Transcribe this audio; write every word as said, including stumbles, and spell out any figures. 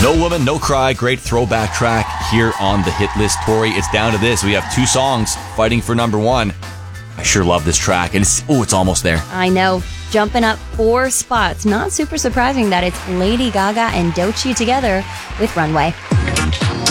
No Woman, No Cry, great throwback track here on the hit list. Tori, it's down to this. We have two songs fighting for number one. I sure love this track, and it's, oh, it's almost there. I know. Jumping up four spots. Not super surprising that it's Lady Gaga and Doechii together with Runway.